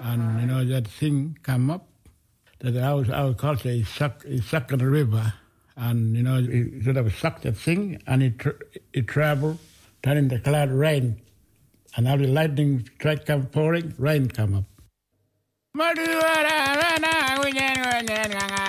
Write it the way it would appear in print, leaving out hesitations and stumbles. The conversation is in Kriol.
and that thing come up. That our culture is suck in the river, and it sort of suck that thing, and it travel, turn into cloud rain, and how the lightning strike come pouring, rain come up.